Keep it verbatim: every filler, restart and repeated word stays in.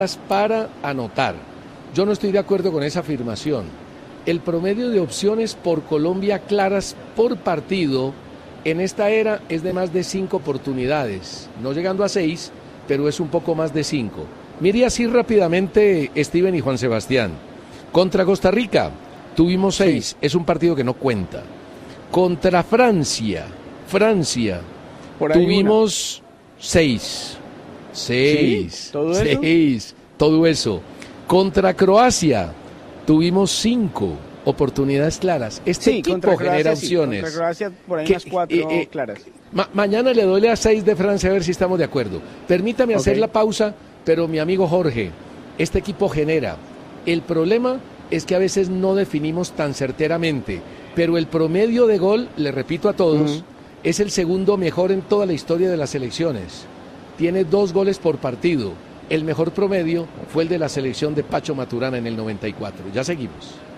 para anotar. Yo no estoy de acuerdo con esa afirmación. El promedio de opciones por Colombia claras por partido en esta era es de más de cinco oportunidades, no llegando a seis, pero es un poco más de cinco. Mire así rápidamente, Steven y Juan Sebastián. Contra Costa Rica tuvimos seis, sí. Es un partido que no cuenta. Contra Francia, Francia, Por tuvimos una. seis. Seis. ¿Sí? ¿Todo eso? Seis. Todo eso. Contra Croacia tuvimos cinco oportunidades claras. Este sí, equipo contra Croacia, genera sí. opciones. Contra Croacia por ahí que, unas cuatro eh, eh, claras. Ma mañana le doy a seis de Francia a ver si estamos de acuerdo. Permítame okay. hacer la pausa, pero mi amigo Jorge, este equipo genera. El problema es que a veces no definimos tan certeramente, pero el promedio de gol, le repito a todos, uh-huh. es el segundo mejor en toda la historia de las selecciones. Tiene dos goles por partido. El mejor promedio fue el de la selección de Pacho Maturana en el noventa y cuatro. Ya seguimos.